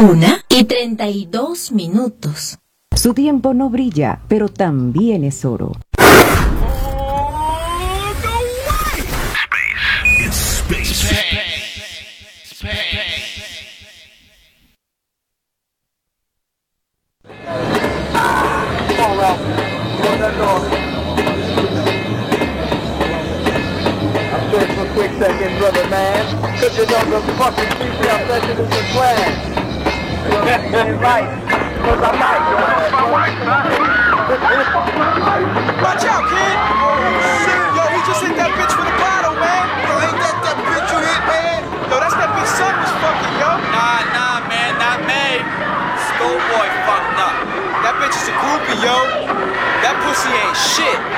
1:32. Su tiempo no brilla, pero también es oro. Quick second, brother, man. Cause you know the fucking freestyle session is the plan. Right. Cause I'm right. Watch out, kid. Yo, he just hit that bitch with a bottle, man. Yo, ain't that bitch you hit, man? Yo, that's that bitch son was fucking, yo. Nah, man, not me. Schoolboy fucked up. That bitch is a groupie, yo. That pussy ain't shit.